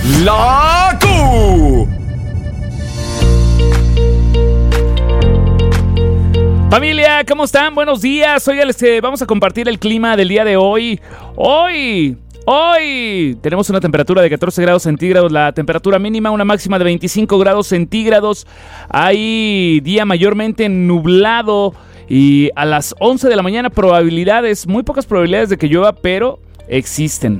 La Q. Familia, ¿cómo están? Buenos días. Hoy vamos a compartir el clima del día de hoy. Hoy tenemos una temperatura de 14 grados centígrados, la temperatura mínima, una máxima de 25 grados centígrados. Hay día mayormente nublado y a las 11 de la mañana muy pocas probabilidades de que llueva, pero existen.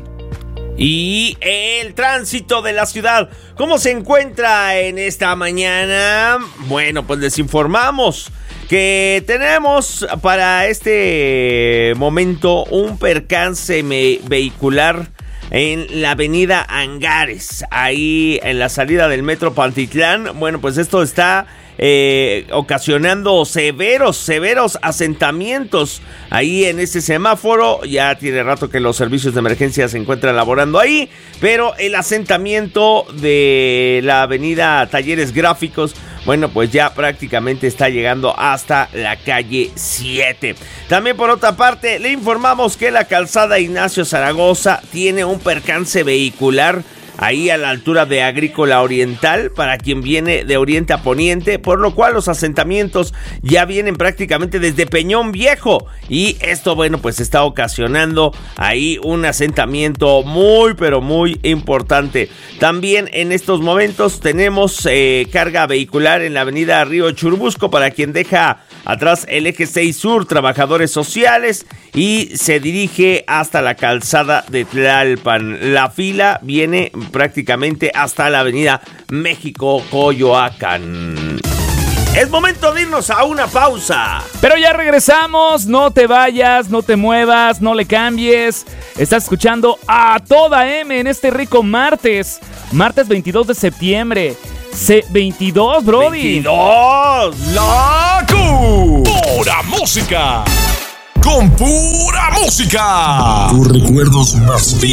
Y el tránsito de la ciudad, ¿cómo se encuentra en esta mañana? Bueno, pues les informamos que tenemos para este momento un percance vehicular en la avenida Angares, ahí en la salida del metro Pantitlán. Bueno, pues esto está ocasionando severos asentamientos ahí en ese semáforo. Ya tiene rato que los servicios de emergencia se encuentran laborando ahí, pero el asentamiento de la avenida Talleres Gráficos, bueno, pues ya prácticamente está llegando hasta la calle 7. También por otra parte, le informamos que la calzada Ignacio Zaragoza tiene un percance vehicular ahí a la altura de Agrícola Oriental para quien viene de oriente a poniente, por lo cual los asentamientos ya vienen prácticamente desde Peñón Viejo, y esto, bueno, pues está ocasionando ahí un asentamiento muy pero muy importante. También en estos momentos tenemos carga vehicular en la avenida Río Churubusco para quien deja atrás el eje 6 Sur, Trabajadores Sociales, y se dirige hasta la calzada de Tlalpan. La fila viene prácticamente hasta la avenida México Coyoacán. Es momento de irnos a una pausa. Pero ya regresamos, no te vayas, no te muevas, no le cambies. Estás escuchando a toda M en este rico martes 22 de septiembre. 22, Brody. 22. La Q. Pura música. Con pura música. Tus recuerdos más